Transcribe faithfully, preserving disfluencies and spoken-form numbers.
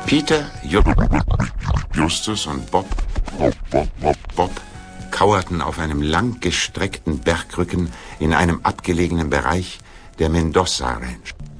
Peter, Ju Justus und Bob, Bob, Bob, Bob, Bob kauerten auf einem langgestreckten Bergrücken in einem abgelegenen Bereich der Mendoza Ranch.